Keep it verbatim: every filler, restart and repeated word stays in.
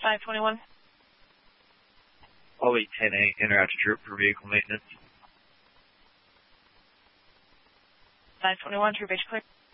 five twenty-one. Ollie ten eight, enter out to Droop for vehicle maintenance. five twenty-one, True Base clear.